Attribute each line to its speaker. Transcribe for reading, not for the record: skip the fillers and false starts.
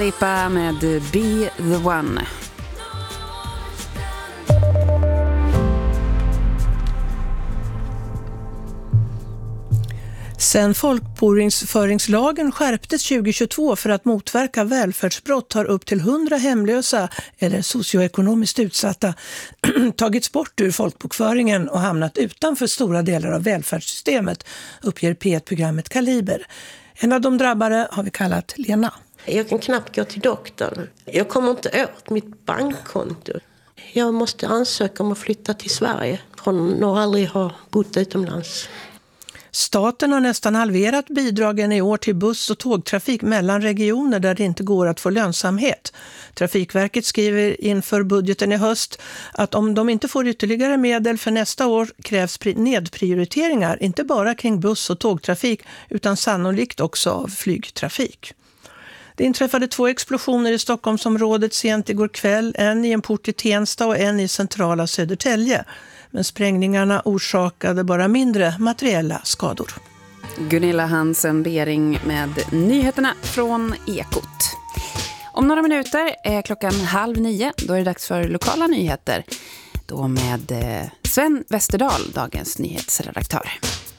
Speaker 1: Lipa med Be the One.
Speaker 2: Sen folkbokföringslagen skärptes 2022 för att motverka välfärdsbrott har upp till 100 hemlösa eller socioekonomiskt utsatta tagits bort ur folkbokföringen och hamnat utanför stora delar av välfärdssystemet, uppger P1-programmet Kaliber. En av de drabbade har vi kallat Lena.
Speaker 3: Jag kan knappt gå till doktorn. Jag kommer inte åt mitt bankkonto. Jag måste ansöka om att flytta till Sverige från att aldrig ha bott utomlands.
Speaker 2: Staten har nästan halverat bidragen i år till buss- och tågtrafik mellan regioner där det inte går att få lönsamhet. Trafikverket skriver inför budgeten i höst att om de inte får ytterligare medel för nästa år krävs nedprioriteringar, inte bara kring buss- och tågtrafik utan sannolikt också av flygtrafik. Det inträffade 2 explosioner i Stockholmsområdet sent igår kväll, en i en port i Tensta och en i centrala Södertälje. Men sprängningarna orsakade bara mindre materiella skador.
Speaker 1: Gunilla Hansen-Bering med nyheterna från Ekot. Om några minuter är klockan 8:30. Då är det dags för lokala nyheter. Då med Sven Westerdahl, dagens nyhetsredaktör.